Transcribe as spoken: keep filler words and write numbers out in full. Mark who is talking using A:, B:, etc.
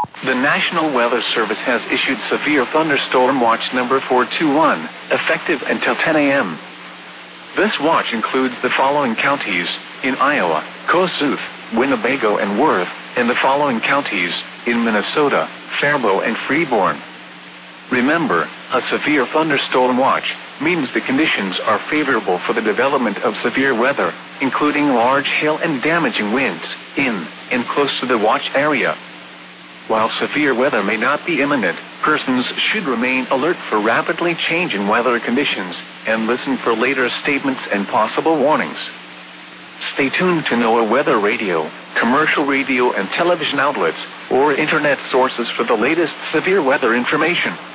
A: The National Weather Service has issued severe thunderstorm watch number four two one, effective until ten a m This watch includes the following counties in Iowa: Kossuth, Winnebago, and Worth, and the following counties in Minnesota: Faribault and Freeborn. Remember, a severe thunderstorm watch means the conditions are favorable for the development of severe weather, including large hail and damaging winds, in and close to the watch area. While severe weather may not be imminent, persons should remain alert for rapidly changing weather conditions and listen for later statements and possible warnings. Stay tuned to NOAA Weather Radio, commercial radio and television outlets, or internet sources for the latest severe weather information.